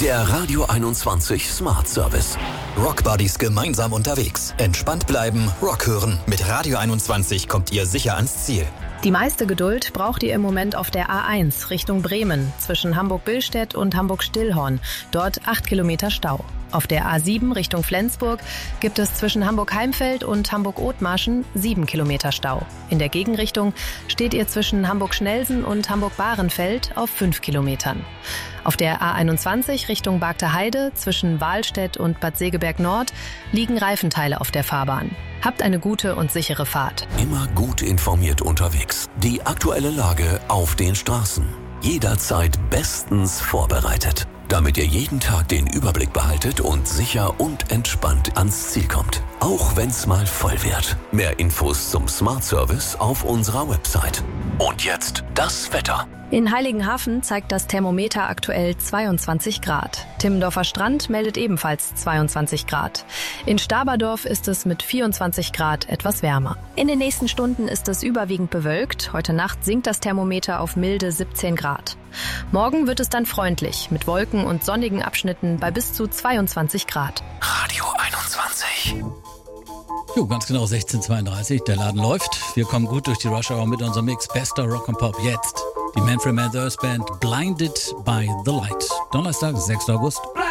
Der Radio 21 Smart Service. Rockbuddies gemeinsam unterwegs. Entspannt bleiben, Rock hören. Mit Radio 21 kommt ihr sicher ans Ziel. Die meiste Geduld braucht ihr im Moment auf der A1 Richtung Bremen zwischen Hamburg-Billstedt und Hamburg-Stillhorn. Dort 8 Kilometer Stau. Auf der A7 Richtung Flensburg gibt es zwischen Hamburg-Heimfeld und Hamburg-Othmarschen 7 Kilometer Stau. In der Gegenrichtung steht ihr zwischen Hamburg-Schnelsen und Hamburg-Bahrenfeld auf 5 Kilometern. Auf der A21 Richtung Bagter Heide zwischen Wahlstedt und Bad Segeberg Nord liegen Reifenteile auf der Fahrbahn. Habt eine gute und sichere Fahrt. Immer gut informiert unterwegs. Die aktuelle Lage auf den Straßen. Jederzeit bestens vorbereitet, damit ihr jeden Tag den Überblick behaltet und sicher und entspannt ans Ziel kommt. Auch wenn's mal voll wird. Mehr Infos zum Smart Service auf unserer Website. Und jetzt das Wetter. In Heiligenhafen zeigt das Thermometer aktuell 22 Grad. Timmendorfer Strand meldet ebenfalls 22 Grad. In Staberdorf ist es mit 24 Grad etwas wärmer. In den nächsten Stunden ist es überwiegend bewölkt. Heute Nacht sinkt das Thermometer auf milde 17 Grad. Morgen wird es dann freundlich, mit Wolken und sonnigen Abschnitten bei bis zu 22 Grad. Radio 21. Jo, ganz genau 16:32. Der Laden läuft. Wir kommen gut durch die Rush Hour mit unserem Mix Bester Rock and Pop. Jetzt die Manfred Mann Band Blinded by the Light. Donnerstag, 6. August.